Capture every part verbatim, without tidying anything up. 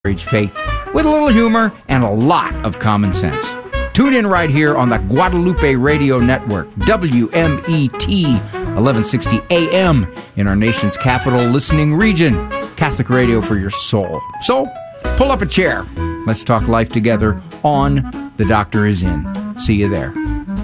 faith with a little humor and a lot of common sense. Tune in right here on the Guadalupe Radio Network, W M E T, eleven sixty A M in our nation's capital listening region. Catholic radio for your soul. So, pull up a chair. Let's talk life together on The Doctor Is In. See you there.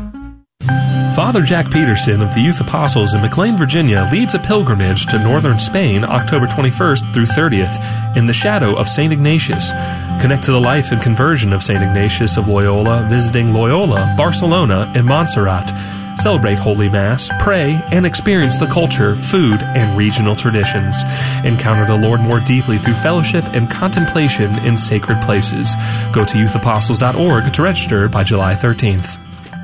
Father Jack Peterson of the Youth Apostles in McLean, Virginia, leads a pilgrimage to northern Spain October twenty-first through thirtieth in the shadow of Saint Ignatius. Connect to the life and conversion of Saint Ignatius of Loyola, visiting Loyola, Barcelona, and Montserrat. Celebrate Holy Mass, pray, and experience the culture, food, and regional traditions. Encounter the Lord more deeply through fellowship and contemplation in sacred places. Go to youth apostles dot org to register by July thirteenth.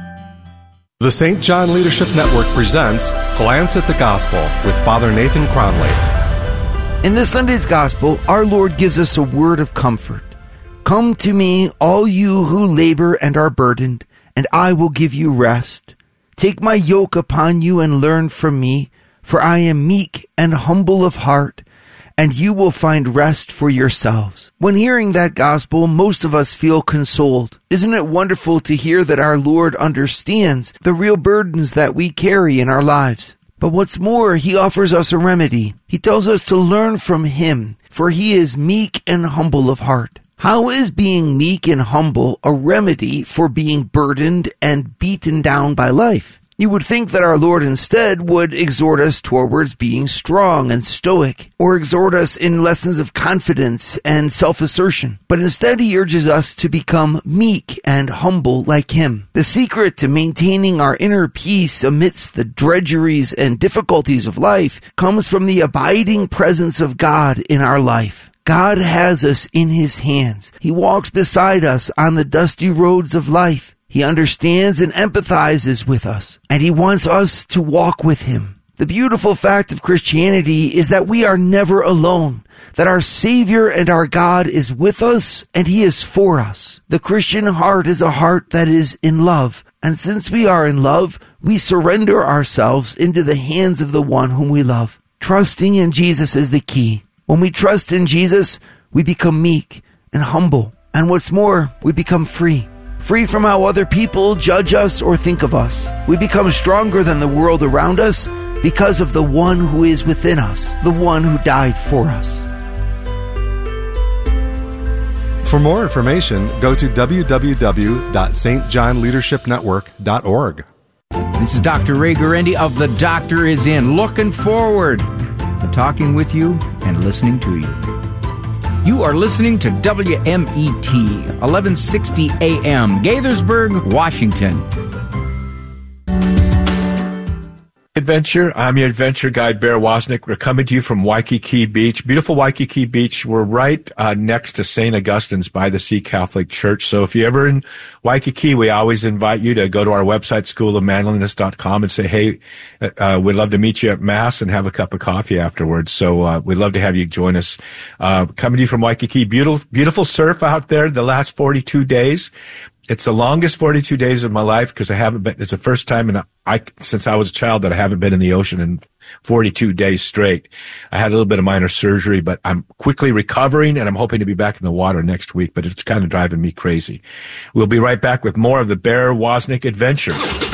The Saint John Leadership Network presents Glance at the Gospel with Father Nathan Cronley. In this Sunday's Gospel, our Lord gives us a word of comfort. Come to me, all you who labor and are burdened, and I will give you rest. Take my yoke upon you and learn from me, for I am meek and humble of heart, and you will find rest for yourselves. When hearing that gospel, most of us feel consoled. Isn't it wonderful to hear that our Lord understands the real burdens that we carry in our lives? But what's more, he offers us a remedy. He tells us to learn from him, for he is meek and humble of heart. How is being meek and humble a remedy for being burdened and beaten down by life? You would think that our Lord instead would exhort us towards being strong and stoic, or exhort us in lessons of confidence and self-assertion. But instead he urges us to become meek and humble like him. The secret to maintaining our inner peace amidst the drudgeries and difficulties of life comes from the abiding presence of God in our life. God has us in his hands. He walks beside us on the dusty roads of life. He understands and empathizes with us, and he wants us to walk with him. The beautiful fact of Christianity is that we are never alone, that our Savior and our God is with us, and he is for us. The Christian heart is a heart that is in love, and since we are in love, we surrender ourselves into the hands of the one whom we love. Trusting in Jesus is the key. When we trust in Jesus, we become meek and humble, and what's more, we become free. Free from how other people judge us or think of us. We become stronger than the world around us because of the one who is within us, the one who died for us. For more information, go to w w w dot s t john leadership network dot org. This is Doctor Ray Guarendi of The Doctor Is In, looking forward to talking with you and listening to you. You are listening to W M E T, eleven sixty A M, Gaithersburg, Washington. Adventure. I'm your adventure guide, Bear Wozniak. We're coming to you from Waikiki Beach. Beautiful Waikiki Beach. We're right uh, next to Saint Augustine's by the Sea Catholic Church. So if you're ever in Waikiki, we always invite you to go to our website, school of manliness dot com, and say, hey, uh, we'd love to meet you at Mass and have a cup of coffee afterwards. So uh, we'd love to have you join us. Uh, coming to you from Waikiki. Beautiful, beautiful surf out there the last forty-two days. It's the longest forty-two days of my life because I haven't been, it's the first time in I, since I was a child that I haven't been in the ocean in forty-two days straight. I had a little bit of minor surgery, but I'm quickly recovering and I'm hoping to be back in the water next week, but it's kind of driving me crazy. We'll be right back with more of the Bear Wozniak Adventure.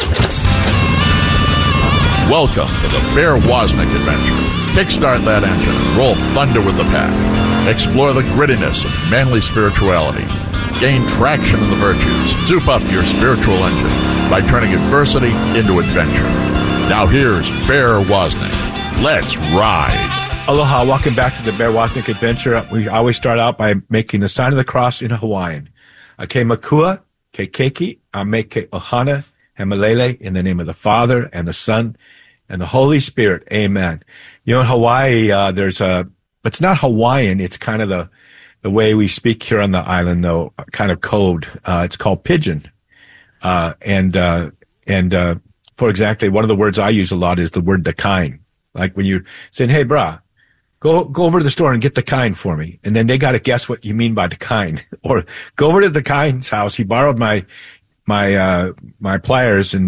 Welcome to the Bear Wozniak Adventure. Kickstart that engine and roll thunder with the pack. Explore the grittiness of manly spirituality. Gain traction in the virtues. Soup up your spiritual engine by turning adversity into adventure. Now here's Bear Wozniak. Let's ride. Aloha, welcome back to the Bear Wozniak Adventure. We always start out by making the sign of the cross in Hawaiian. Ake makua, ke keiki, ame ke ohana, hemalele, in the name of the Father and the Son and the Holy Spirit. Amen. You know, in Hawaii, uh, there's a, but it's not Hawaiian. It's kind of the, the way we speak here on the island, though, kind of code. Uh, it's called pidgin. Uh, and, uh, and, uh, for exactly, one of the words I use a lot is the word the kind. Like when you're saying, hey, brah, go, go over to the store and get the kind for me. And then they got to guess what you mean by the kind. Or go over to the kind's house. He borrowed my, my, uh, my pliers and,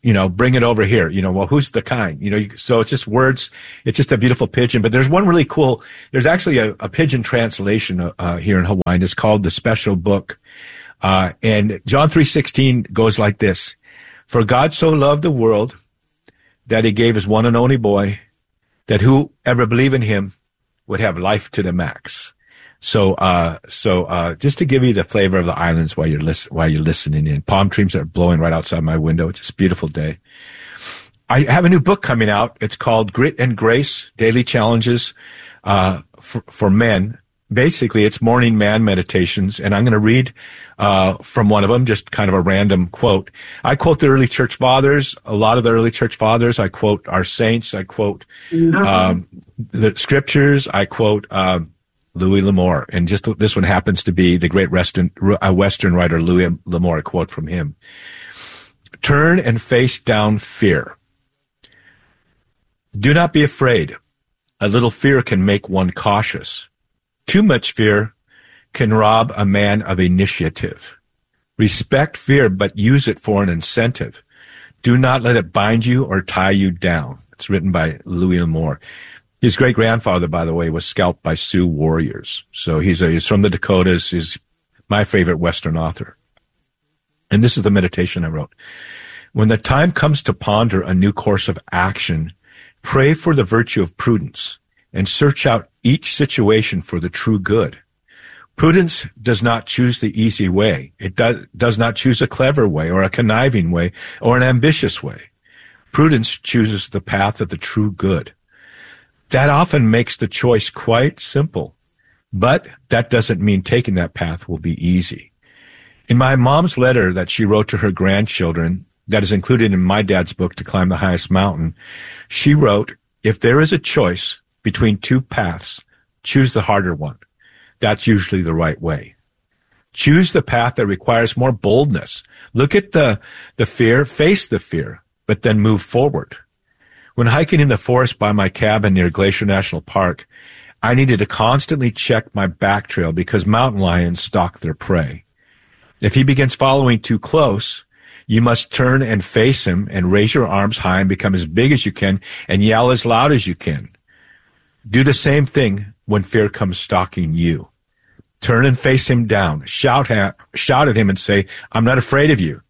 you know, bring it over here. You know, well, who's the kind? You know, you, so it's just words. It's just a beautiful pidgin. But there's one really cool, there's actually a, a pidgin translation uh, here in Hawaiian. It's called the Special Book. Uh, and John three sixteen goes like this. For God so loved the world that he gave his one and only boy, that whoever believe in him would have life to the max. So, uh, so, uh, just to give you the flavor of the islands while you're listen, while you're listening in, palm trees are blowing right outside my window. It's just a beautiful day. I have a new book coming out. It's called Grit and Grace, Daily Challenges, uh, for, for Men. Basically, it's morning man meditations, and I'm going to read uh from one of them, just kind of a random quote. I quote the early church fathers, a lot of the early church fathers. I quote our saints. I quote um the scriptures. I quote um Louis L'Amour, and just this one happens to be the great Western, uh, Western writer Louis L'Amour. A quote from him: "Turn and face down fear. Do not be afraid. A little fear can make one cautious. Too much fear can rob a man of initiative. Respect fear, but use it for an incentive. Do not let it bind you or tie you down." It's written by Louis L'Amour. His great-grandfather, by the way, was scalped by Sioux warriors. So he's, a, he's from the Dakotas. He's my favorite Western author. And this is the meditation I wrote. When the time comes to ponder a new course of action, pray for the virtue of prudence and search out each situation for the true good. Prudence does not choose the easy way. It does, does not choose a clever way or a conniving way or an ambitious way. Prudence chooses the path of the true good. That often makes the choice quite simple, but that doesn't mean taking that path will be easy. In my mom's letter that she wrote to her grandchildren, that is included in my dad's book, To Climb the Highest Mountain, she wrote, if there is a choice between two paths, choose the harder one. That's usually the right way. Choose the path that requires more boldness. Look at the, the fear, face the fear, but then move forward. When hiking in the forest by my cabin near Glacier National Park, I needed to constantly check my back trail because mountain lions stalk their prey. If he begins following too close, you must turn and face him and raise your arms high and become as big as you can and yell as loud as you can. Do the same thing when fear comes stalking you. Turn and face him down. Shout, ha- shout at him and say, I'm not afraid of you.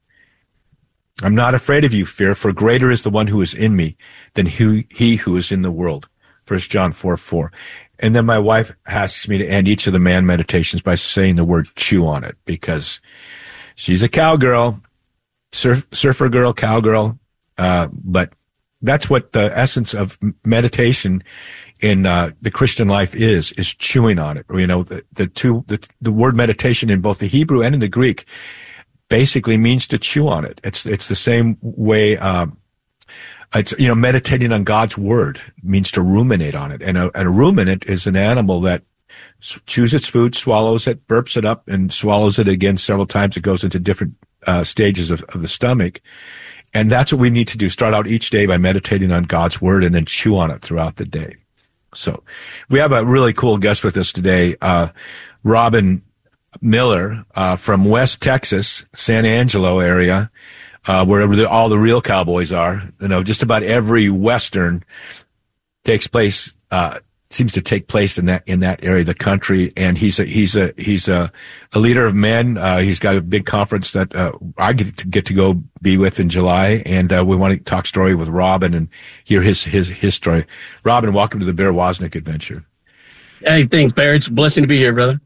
I'm not afraid of you, fear, for greater is the one who is in me than who, he who is in the world. First John four four. And then my wife asks me to end each of the man meditations by saying the word chew on it, because she's a cowgirl, surf, surfer girl, cowgirl. Uh, but that's what the essence of meditation in uh, the Christian life is, is chewing on it. You know, the, the two, the, the word meditation in both the Hebrew and in the Greek basically means to chew on it. It's, it's the same way, um, it's, you know, meditating on God's word means to ruminate on it. And a, and a ruminant is an animal that chews its food, swallows it, burps it up, and swallows it again several times. It goes into different uh, stages of, of the stomach. And that's what we need to do. Start out each day by meditating on God's word and then chew on it throughout the day. So we have a really cool guest with us today, uh, Robin Miller, uh, from West Texas, San Angelo area, uh, where the, all the real cowboys are. You know, just about every Western takes place, uh, seems to take place in that, in that area of the country. And he's a, he's a, he's a, a leader of men. Uh, he's got a big conference that, uh, I get to get to go be with in July. And, uh, we want to talk story with Robin and hear his, his, his story. Robin, welcome to the Bear Wozniak Adventure. Hey, thanks, Bear. It's a blessing to be here, brother.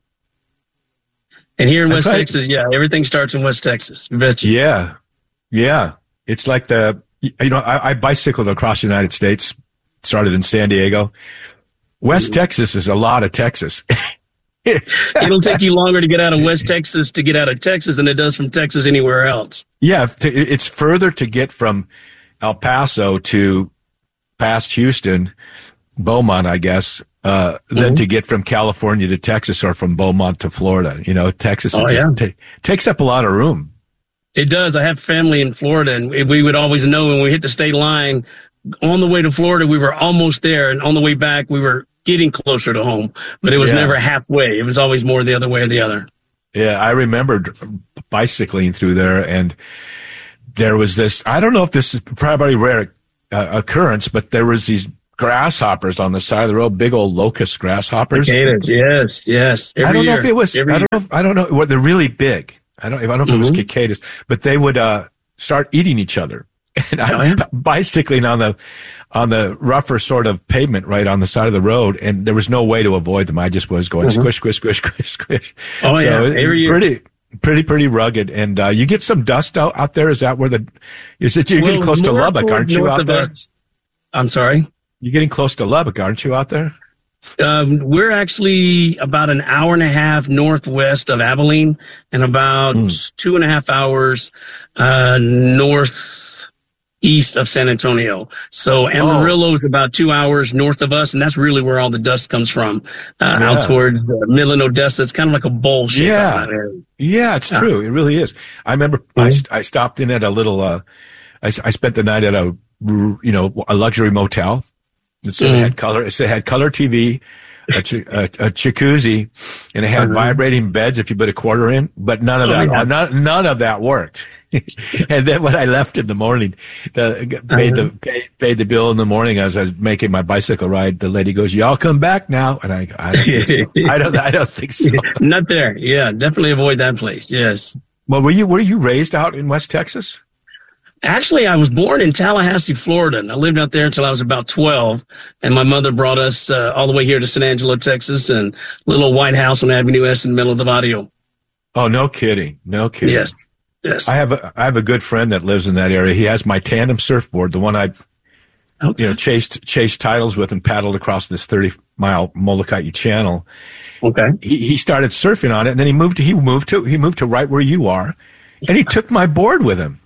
And here in West right. Texas, yeah, everything starts in West Texas. You betcha. Yeah. Yeah. It's like the, you know, I, I bicycled across the United States, started in San Diego. West Texas is a lot of Texas. It'll take you longer to get out of West Texas to get out of Texas than it does from Texas anywhere else. Yeah, it's further to get from El Paso to past Houston, Beaumont, I guess, uh, mm-hmm. than to get from California to Texas or from Beaumont to Florida. You know, Texas oh, just yeah. t- takes up a lot of room. It does. I have family in Florida, and we would always know when we hit the state line, on the way to Florida, we were almost there, and on the way back, we were getting closer to home, but it was yeah. never halfway. It was always more the other way or the other. Yeah, I remembered bicycling through there and there was this, I don't know if this is probably rare uh, occurrence, but there was these grasshoppers on the side of the road, big old locust grasshoppers. Cicadas, yes, yes. Every I don't year. know if it was, Every I don't know, if, I don't know, well, they're really big. I don't, I don't know if mm-hmm. it was cicadas, but they would, uh, start eating each other. And I was oh, yeah. bicycling on the, on the rougher sort of pavement right on the side of the road, and there was no way to avoid them. I just was going mm-hmm. squish, squish, squish, squish, squish. Oh, so yeah. Every year. Pretty, pretty, pretty rugged. And, uh, you get some dust out, out there. Is that where the, is it, you're well, getting close to Lubbock, aren't you out there? Us. I'm sorry? You're getting close to Lubbock, aren't you out there? Um, we're actually about an hour and a half northwest of Abilene and about mm. two and a half hours uh, northeast of San Antonio. So Amarillo oh. is about two hours north of us, and that's really where all the dust comes from, uh, yeah. out towards uh, Midland, Odessa. It's kind of like a bowl shape. Yeah, yeah, it's uh, true. It really is. I remember mm-hmm. I, I stopped in at a little. Uh, I, I spent the night at a you know a luxury motel. So mm. it had color. It had color T V, a, ch- a, a jacuzzi, and it had mm-hmm. vibrating beds if you put a quarter in. But none of oh, that, yeah. none, none of that worked. And then when I left in the morning, the, paid the paid, paid the bill in the morning as I was making my bicycle ride. The lady goes, "Y'all come back now," and I, I don't think so. I don't, I don't think so. Not there. Yeah, definitely avoid that place. Yes. Well, were you were you raised out in West Texas? Actually, I was born in Tallahassee, Florida, and I lived out there until I was about twelve. And my mother brought us uh, all the way here to San Angelo, Texas, and little white house on Avenue S in the middle of the Barrio. Oh, no kidding. No kidding. Yes. Yes. I have a, I have a good friend that lives in that area. He has my tandem surfboard, the one I've, okay. you know, chased, chased titles with and paddled across this thirty mile Molokai Channel. Okay. He, he started surfing on it, and then he moved to, he moved to, he moved to right where you are, and he took my board with him.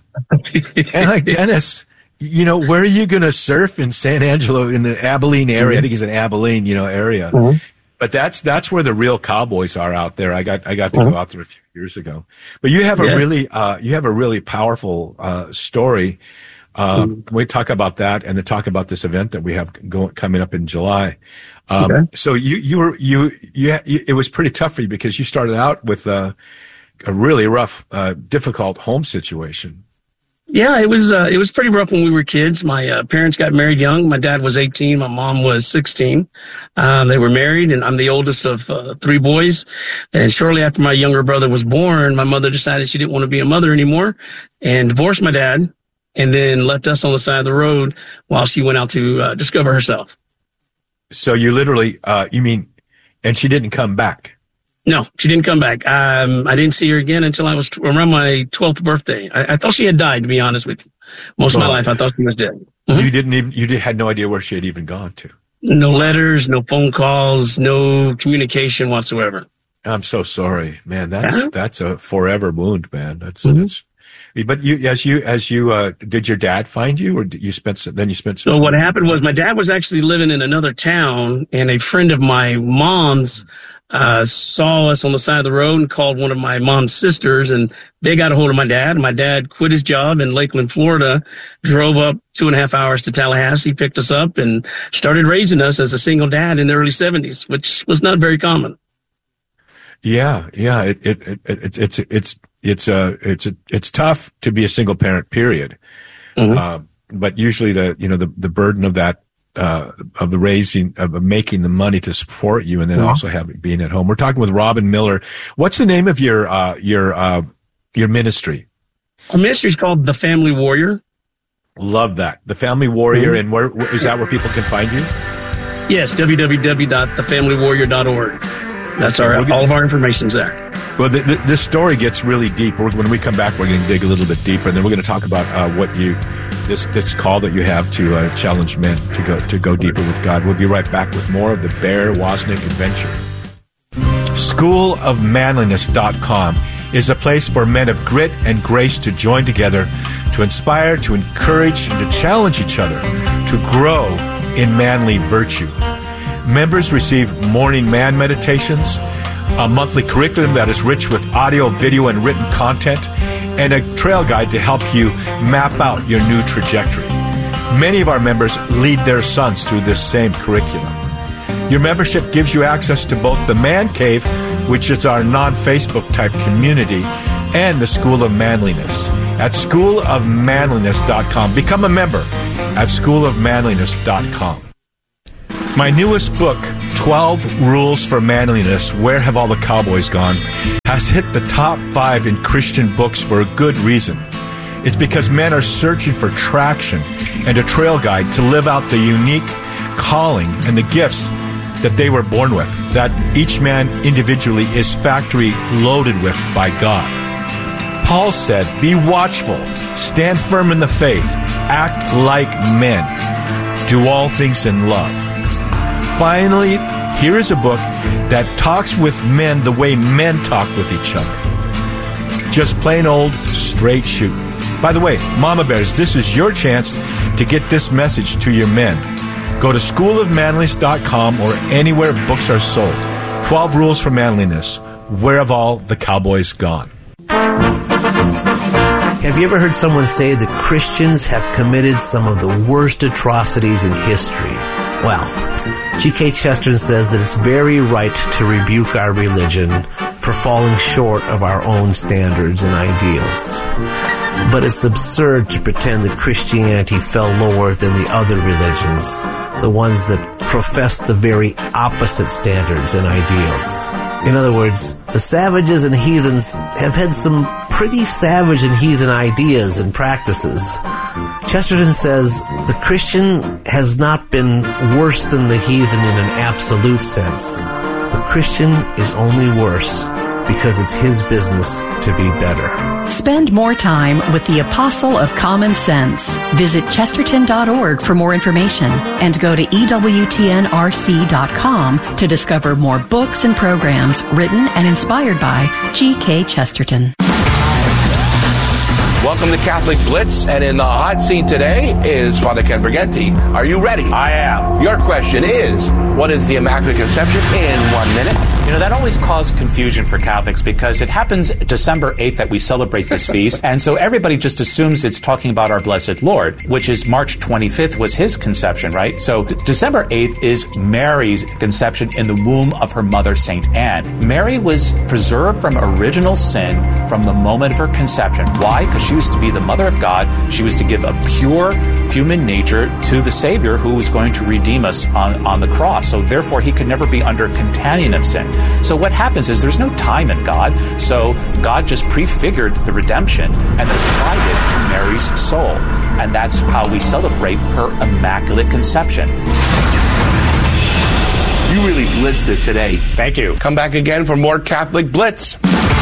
And like, Dennis, you know, where are you going to surf in San Angelo, in the Abilene area? Mm-hmm. I think it's an Abilene, you know, area. Mm-hmm. But that's that's where the real cowboys are out there. I got I got to mm-hmm. go out there a few years ago. But you have a yeah. really uh, you have a really powerful uh, story. Um, mm-hmm. We talk about that and then talk about this event that we have going coming up in July. Um, okay. So you you were you, you you it was pretty tough for you because you started out with uh, a really rough, uh, difficult home situation. Yeah, it was uh, it was pretty rough when we were kids. My uh, parents got married young. My dad was eighteen. My mom was sixteen. Um, they were married, and I'm the oldest of uh, three boys. And shortly after my younger brother was born, my mother decided she didn't want to be a mother anymore and divorced my dad, and then left us on the side of the road while she went out to uh, discover herself. So you literally, uh, you mean, and she didn't come back? No, she didn't come back. Um, I didn't see her again until I was t- around my twelfth birthday. I, I thought she had died, to be honest with you. Most oh. of my life, I thought she was dead. Mm-hmm. You didn't even, you did, had no idea where she had even gone to. No letters, no phone calls, no communication whatsoever. I'm so sorry, man. That's, uh-huh. that's a forever wound, man. That's, mm-hmm. that's, but you, as you, as you, uh, did your dad find you or did you spent, some, then you spent some So time? what happened was my dad was actually living in another town, and a friend of my mom's Uh, saw us on the side of the road and called one of my mom's sisters, and they got a hold of my dad. My dad quit his job in Lakeland, Florida, drove up two and a half hours to Tallahassee, picked us up, and started raising us as a single dad in the early seventies, which was not very common. Yeah, yeah, it, it, it, it it's it's it's uh it's it's tough to be a single parent, period. Mm-hmm. Uh, but usually the you know the the burden of that. Uh, of the raising, of making the money to support you, and then mm-hmm. also having being at home. We're talking with Robin Miller. What's the name of your uh, your uh, your ministry? Our ministry is called The Family Warrior. Love that, The Family Warrior. Mm-hmm. And where is that? Where people can find you? Yes, w w w dot the family warrior dot org. That's our we'll get, all of our information's there. Well, the, the, this story gets really deep. We're, when we come back, we're going to dig a little bit deeper, and then we're going to talk about uh, what you. This this call that you have to uh, challenge men to go to go deeper with God. We'll be right back with more of the Bear Wozniak Adventure. school of manliness dot com is a place for men of grit and grace to join together, to inspire, to encourage, and to challenge each other to grow in manly virtue. Members receive morning man meditations, a monthly curriculum that is rich with audio, video, and written content, and a trail guide to help you map out your new trajectory. Many of our members lead their sons through this same curriculum. Your membership gives you access to both the Man Cave, which is our non-Facebook type community, and the School of Manliness. at school of manliness dot com. Become a member at school of manliness dot com. My newest book, twelve Rules for Manliness, Where Have All the Cowboys Gone?, has hit the top five in Christian books for a good reason. It's because men are searching for traction and a trail guide to live out the unique calling and the gifts that they were born with, that each man individually is factory loaded with by God. Paul said, be watchful, stand firm in the faith, act like men, do all things in love. Finally, here is a book that talks with men the way men talk with each other. Just plain old straight shooting. By the way, Mama Bears, this is your chance to get this message to your men. Go to school of manliness dot com or anywhere books are sold. twelve Rules for Manliness. Where have all the cowboys gone? Have you ever heard someone say that Christians have committed some of the worst atrocities in history? Well, G K Chesterton says that it's very right to rebuke our religion for falling short of our own standards and ideals. But it's absurd to pretend that Christianity fell lower than the other religions, the ones that profess the very opposite standards and ideals. In other words, the savages and heathens have had some pretty savage and heathen ideas and practices. Chesterton says the Christian has not been worse than the heathen in an absolute sense. The Christian is only worse because it's his business to be better. Spend more time with the Apostle of Common Sense. Visit chesterton dot org for more information and go to E W T N R C dot com to discover more books and programs written and inspired by G K Chesterton. Welcome to Catholic Blitz, and in the hot seat today is Father Ken Briganti. Are you ready? I am. Your question is, what is the Immaculate Conception in one minute? You know, that always caused confusion for Catholics because it happens December eighth that we celebrate this feast, and so everybody just assumes it's talking about our Blessed Lord, which is March twenty-fifth was his conception, right? So d- December eighth is Mary's conception in the womb of her mother, Saint Anne. Mary was preserved from original sin from the moment of her conception. Why? Because she was to be the mother of God. She was to give a pure human nature to the Savior who was going to redeem us on, on the cross. So therefore, he could never be under contagion of sin. So what happens is there's no time in God. So God just prefigured the redemption and then applied it to Mary's soul. And that's how we celebrate her Immaculate Conception. You really blitzed it today. Thank you. Come back again for more Catholic Blitz.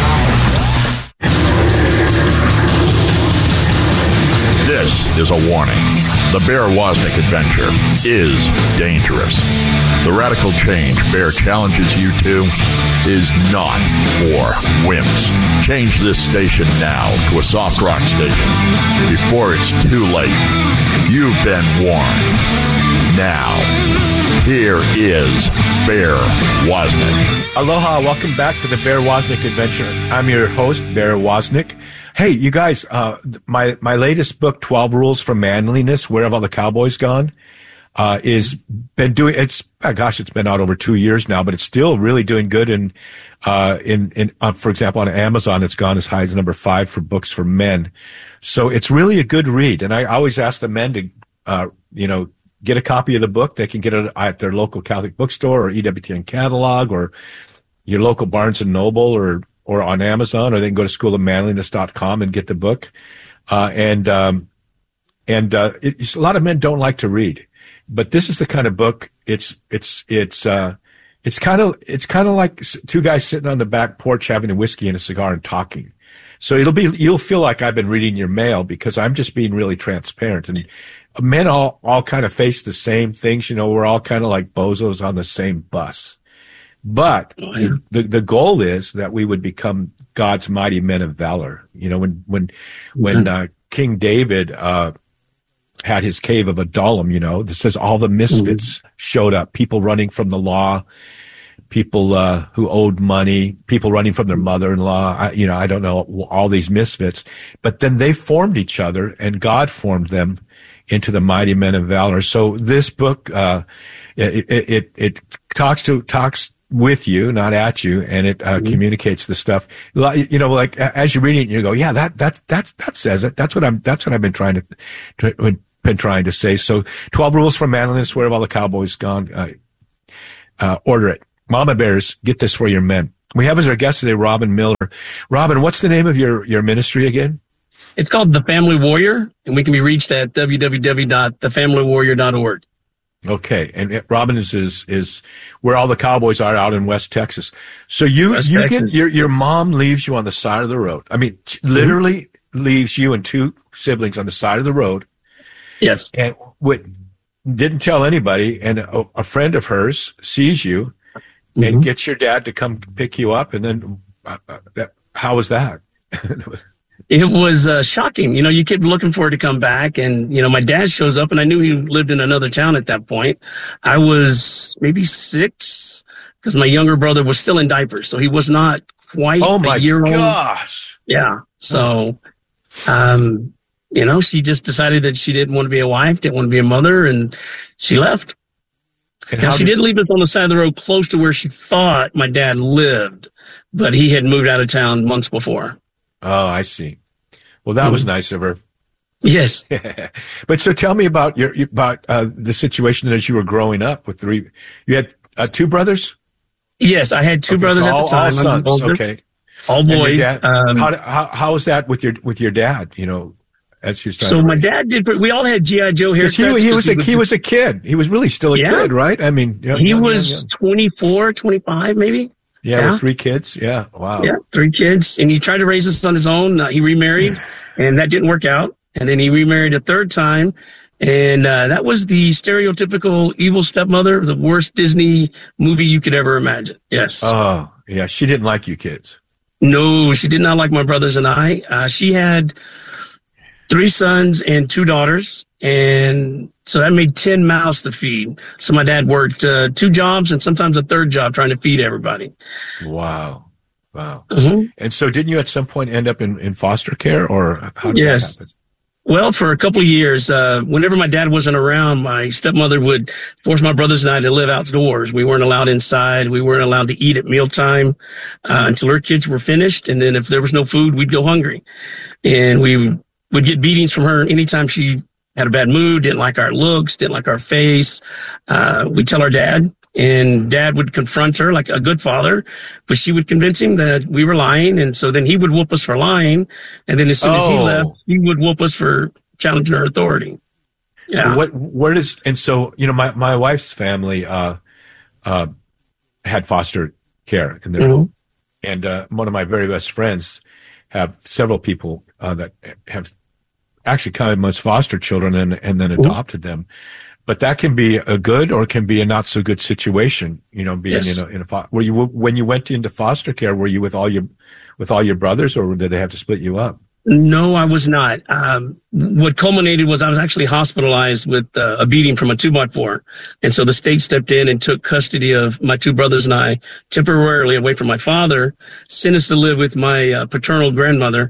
This is a warning. The Bear Wozniak adventure is dangerous. The radical change Bear challenges you to is not for wimps. Change this station now to a soft rock station before it's too late. You've been warned. Now, here is Bear Wozniak. Aloha, welcome back to the Bear Wozniak adventure. I'm your host, Bear Wozniak. Hey, you guys, uh, my, my latest book, twelve Rules for Manliness, Where Have All the Cowboys Gone? Uh, is been doing, it's, oh gosh, it's been out over two years now, but it's still really doing good. And, uh, in, in, uh, for example, on Amazon, it's gone as high as number five for books for men. So it's really a good read. And I always ask the men to, uh, you know, get a copy of the book. They can get it at their local Catholic bookstore or E W T N catalog or your local Barnes and Noble or, or on Amazon, or they can go to school of manliness dot com and get the book. Uh, and, um, and, uh, it's, a lot of men don't like to read. But this is the kind of book, it's, it's, it's, uh, it's kind of, it's kind of like two guys sitting on the back porch having a whiskey and a cigar and talking. So it'll be, you'll feel like I've been reading your mail because I'm just being really transparent. And men all, all kind of face the same things. You know, we're all kind of like bozos on the same bus. But oh, yeah. the, the goal is that we would become God's mighty men of valor. You know, when, when, when, uh, King David, uh, had his cave of Adullam, you know, that says all the misfits mm-hmm. showed up, people running from the law, people, uh, who owed money, people running from their mother-in-law. I, you know, I don't know, all these misfits, but then they formed each other and God formed them into the mighty men of valor. So this book, uh, it, it, it, it talks to, talks with you, not at you, and it uh, mm-hmm. communicates the stuff. You know, like as you're reading it, you go, "Yeah, that that's that's that says it." That's what I'm. That's what I've been trying to, to been trying to say. So, twelve rules for manliness. Where have all the cowboys gone? Uh, uh, order it, Mama Bears. Get this for your men. We have as our guest today, Robin Miller. Robin, what's the name of your your ministry again? It's called The Family Warrior, and we can be reached at w w w dot the family warrior dot org. Okay, and it, Robin is, is is where all the cowboys are out in West Texas. So you West you Texas. get your your mom leaves you on the side of the road. I mean, mm-hmm. literally leaves you and two siblings on the side of the road. Yes, and what didn't tell anybody. And a, a friend of hers sees you mm-hmm. and gets your dad to come pick you up. And then, uh, that, how was that? It was uh, shocking. You know, you kept looking for it to come back. And, you know, my dad shows up, and I knew he lived in another town at that point. I was maybe six because my younger brother was still in diapers. So he was not quite oh my a year old. gosh. Yeah. So, um, you know, she just decided that she didn't want to be a wife, didn't want to be a mother, and she left. And now, she did, did leave us on the side of the road close to where she thought my dad lived, but he had moved out of town months before. Oh, I see. Well, that mm-hmm. was nice of her. Yes. But so tell me about your about uh, the situation as you were growing up with three. You had uh, two brothers? Yes, I had two okay, brothers so at all, the time. All sons. Older, okay. All boys. Um, how, how how was that with your with your dad? You know, as he was trying so to my raise. did. Dad did. We all had G I Joe haircuts. He, he was he a was, he was a kid. He was really still a yeah. kid, right? I mean, young, he young, was young, young. twenty-four, twenty-five, maybe. Yeah, yeah, with three kids. Yeah, wow. Yeah, three kids, and he tried to raise us on his own. Uh, he remarried, and that didn't work out. And then he remarried a third time, and uh, that was the stereotypical evil stepmother, the worst Disney movie you could ever imagine. Yes. Oh, yeah. She didn't like you kids. No, she did not like my brothers and I. Uh, she had three sons and two daughters, and so that made ten mouths to feed. So my dad worked uh, two jobs and sometimes a third job trying to feed everybody. Wow. Wow. Mm-hmm. And so didn't you at some point end up in, in foster care, or how did yes. that happen? Well, for a couple of years, uh, whenever my dad wasn't around, my stepmother would force my brothers and I to live outdoors. We weren't allowed inside. We weren't allowed to eat at mealtime uh, until her kids were finished. And then if there was no food, we'd go hungry. And we would get beatings from her anytime she had a bad mood, didn't like our looks, didn't like our face. Uh, we'd tell our dad. And Dad would confront her like a good father, but she would convince him that we were lying. And so then he would whoop us for lying. And then as soon as he Oh. left, he would whoop us for challenging her authority. Yeah. What, where does, and so, you know, my, my wife's family, uh, uh, had foster care in their Mhm. home. And, uh, one of my very best friends have several people, uh, that have actually come as foster children and, and then adopted them. But that can be a good or it can be a not so good situation, you know, being Yes. in a, in a, fo- were you, when you went into foster care, were you with all your, with all your brothers, or did they have to split you up? No, I was not. Um, what culminated was I was actually hospitalized with uh, a beating from a two by four. And so the state stepped in and took custody of my two brothers and I temporarily away from my father, sent us to live with my uh, paternal grandmother.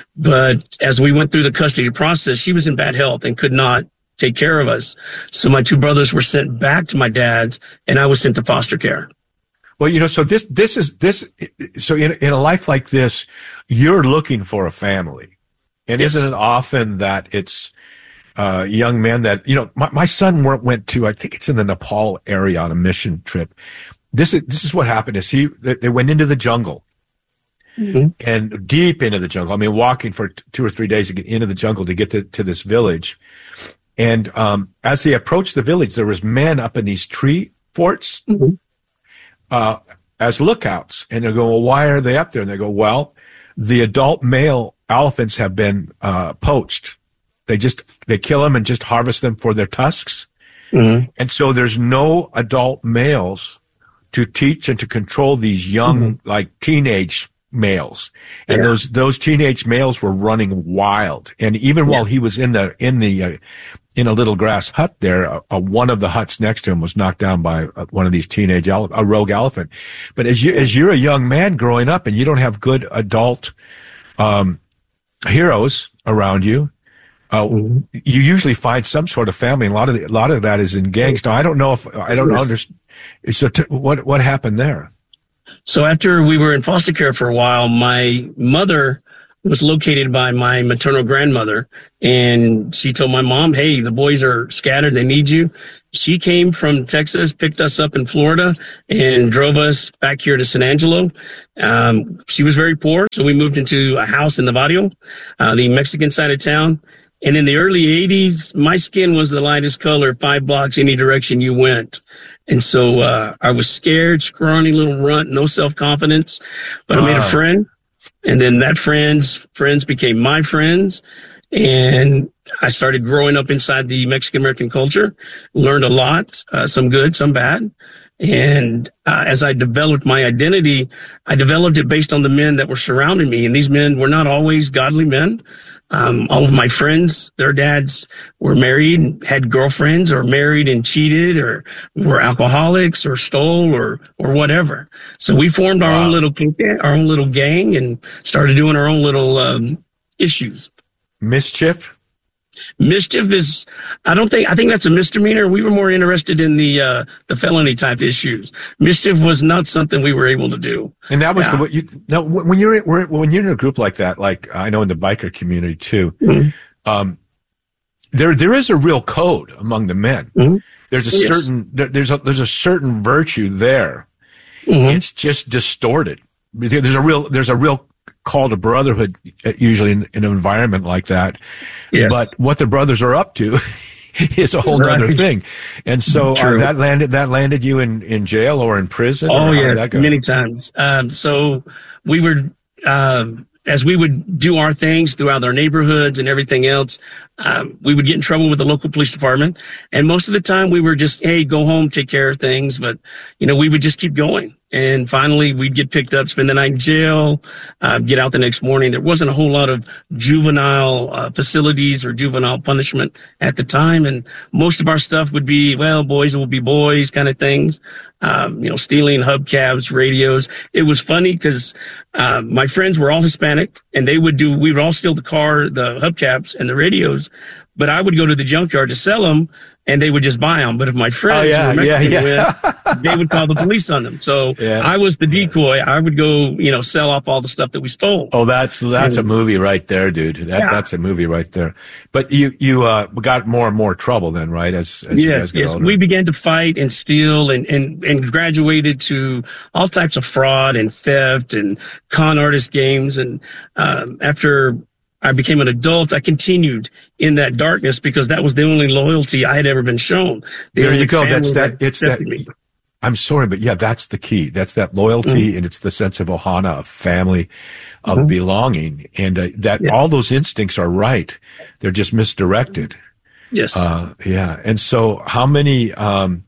But as we went through the custody process, she was in bad health and could not take care of us. So my two brothers were sent back to my dad's, and I was sent to foster care. Well, you know, so this, this is, this, so in, in a life like this, you're looking for a family. And Yes. isn't it often that it's, uh, young men that, you know, my, my son went, went to, I think it's in the Nepal area on a mission trip. This is, this is what happened is he, they, they went into the jungle. Mm-hmm. And deep into the jungle. I mean, walking for t- two or three days to get into the jungle to get to, to this village. And, um, as they approached the village, there was men up in these tree forts, Mm-hmm. uh, as lookouts. And they go, well, why are they up there? And they go, well, the adult male elephants have been, uh, poached. They just, they kill them and just harvest them for their tusks. Mm-hmm. And so there's no adult males to teach and to control these young, Mm-hmm. like teenage males. And Yeah. those, those teenage males were running wild. And even while he was in the, in the, uh, in a little grass hut there, uh, uh, one of the huts next to him was knocked down by uh, one of these teenage, ele- a rogue elephant. But as you, as you're a young man growing up and you don't have good adult, um, heroes around you, uh, Mm-hmm. you usually find some sort of family. And a lot of the, a lot of that is in gangs. Now, I don't know if, I don't Yes. understand. So t- what what happened there? So after we were in foster care for a while, my mother was located by my maternal grandmother, and she told my mom, hey, the boys are scattered. They need you. She came from Texas, picked us up in Florida, and drove us back here to San Angelo. Um, she was very poor, so we moved into a house in the barrio, uh, the Mexican side of town. And in the early eighties, my skin was the lightest color, five blocks any direction you went. And so uh, I was scared, scrawny little runt, no self-confidence. But wow. I made a friend, and then that friend's friends became my friends. And I started growing up inside the Mexican-American culture, learned a lot, uh, some good, some bad. And uh, as I developed my identity, I developed it based on the men that were surrounding me. And these men were not always godly men. Um, all of my friends, their dads were married, had girlfriends, or married and cheated, or were alcoholics, or stole, or or whatever. So we formed our wow. own little our own little gang and started doing our own little um, issues. Mischief? Mischief is, I don't think, I think that's a misdemeanor. We were more interested in the uh, the felony type issues. Mischief was not something we were able to do. And that was yeah. the what you no when you're when you're in a group like that, like I know in the biker community too, mm-hmm. um, there there is a real code among the men. Mm-hmm. There's a yes. certain there, there's a there's a certain virtue there. Mm-hmm. It's just distorted. There's a real there's a real call to brotherhood usually in, in an environment like that. Yes. But what the brothers are up to is a whole right. other thing. And so uh, that landed that landed you in, in jail or in prison? Oh, yes, many times. Um, so we were, um, as we would do our things throughout our neighborhoods and everything else, um, we would get in trouble with the local police department. And most of the time we were just, hey, go home, take care of things. But, you know, we would just keep going. And finally, we'd get picked up, spend the night in jail, uh, get out the next morning. There wasn't a whole lot of juvenile uh, facilities or juvenile punishment at the time. And most of our stuff would be, well, boys will be boys kind of things, um, you know, stealing hubcaps, radios. It was funny because uh, my friends were all Hispanic, and they would do, we would all steal the car, the hubcaps, and the radios. But I would go to the junkyard to sell them, and they would just buy them. But if my friends oh, yeah, were yeah, yeah. with, they would call the police on them. So yeah. I was the decoy. I would go, you know, sell off all the stuff that we stole. Oh, that's that's and, a movie right there, dude. That yeah. that's a movie right there. But you you uh got more and more trouble then, right? As, as yes, you guys got yes. older. We began to fight and steal and, and and graduated to all types of fraud and theft and con artist games. And um, after I became an adult, I continued in that darkness because that was the only loyalty I had ever been shown. The there you go. That's that. It's that. Me. I'm sorry, but yeah, that's the key. That's that loyalty, mm-hmm. and it's the sense of ohana, of family, of mm-hmm. belonging, and uh, that yes. all those instincts are right. They're just misdirected. Yes. Uh, yeah. And so, how many, um,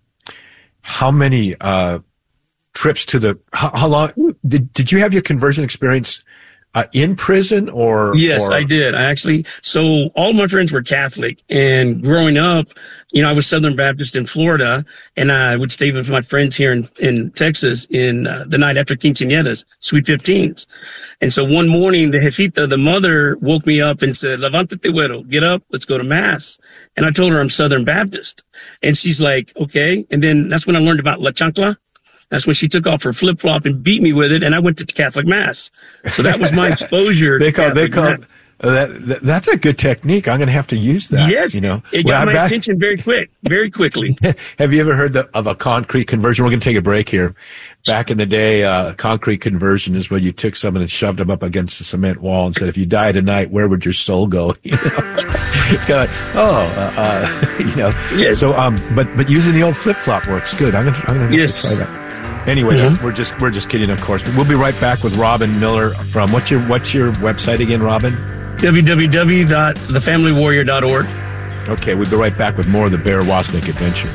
how many uh, trips to the? How, how long did did you have your conversion experience? Uh, in prison or? Yes, or? I did. I actually, so all my friends were Catholic, and growing up, you know, I was Southern Baptist in Florida, and I would stay with my friends here in, in Texas in uh, the night after quinceañeras, sweet fifteens. And so one morning, the jefita, the mother, woke me up and said, "Levántate, güero, get up, let's go to mass." And I told her I'm Southern Baptist. And she's like, okay. And then that's when I learned about La Chancla. That's when she took off her flip flop and beat me with it, and I went to Catholic mass. So that was my exposure. they to call Catholic they call mass. uh, that, that. That's a good technique. I'm going to have to use that. Yes, you know, it got well, my back, attention very quick, very quickly. Have you ever heard the, of a concrete conversion? We're going to take a break here. Back in the day, uh, concrete conversion is when you took someone and shoved them up against the cement wall and said, "If you die tonight, where would your soul go?" You know, it's kind of like, oh, uh, uh, you know. Yes. So, um, but but using the old flip flop works good. I'm going to I'm going to yes. try that. Anyway, mm-hmm. we're just we're just kidding, of course. We'll be right back with Robin Miller from what's your what's your website again, Robin? w w w dot the family warrior dot org. Okay, we'll be right back with more of the Bear Wozniak Adventure.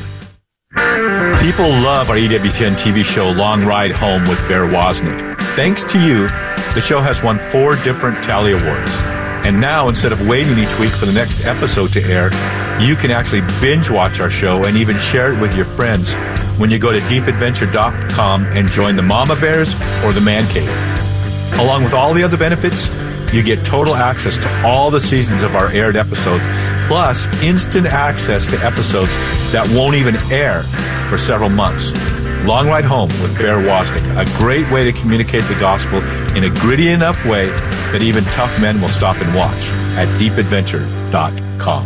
People love our E W T N T V show Long Ride Home with Bear Wozniak. Thanks to you, the show has won four different Tally Awards. And now, instead of waiting each week for the next episode to air, you can actually binge watch our show and even share it with your friends when you go to deep adventure dot com and join the Mama Bears or the Man Cave. Along with all the other benefits, you get total access to all the seasons of our aired episodes, plus instant access to episodes that won't even air for several months. Long Ride Home with Bear Wozniak, a great way to communicate the gospel in a gritty enough way that even tough men will stop and watch at deep adventure dot com.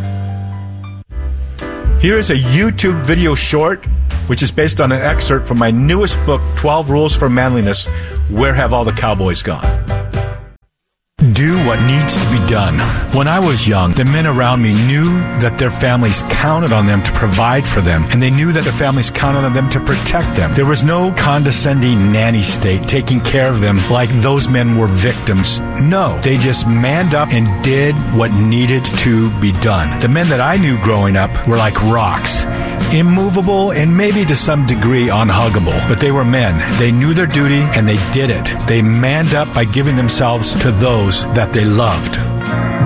Here is a YouTube video short, which is based on an excerpt from my newest book, twelve Rules for Manliness, Where Have All the Cowboys Gone? Do what needs to be done. When I was young, the men around me knew that their families counted on them to provide for them, and they knew that their families counted on them to protect them. There was no condescending nanny state taking care of them like those men were victims. No, they just manned up and did what needed to be done. The men that I knew growing up were like rocks, immovable and maybe to some degree unhuggable, but they were men. They knew their duty and they did it. They manned up by giving themselves to those that they loved.